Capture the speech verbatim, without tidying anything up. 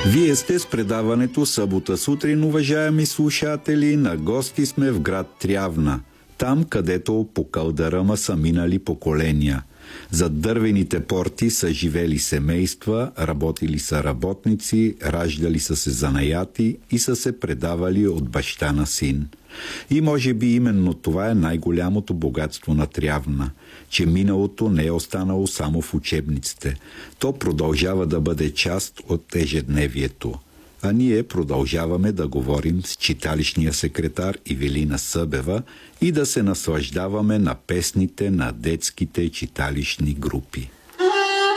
Вие сте с предаването Събота сутрин, уважаеми слушатели. На гости сме в град Трявна, там където по кълдъръма са минали поколения. Зад дървените порти са живели семейства, работили са работници, раждали са се занаяти и са се предавали от баща на син. И може би именно това е най-голямото богатство на Трявна, че миналото не е останало само в учебниците. То продължава да бъде част от ежедневието. А ние продължаваме да говорим с читалищния секретар Ивелина Събева и да се наслаждаваме на песните на детските читалищни групи.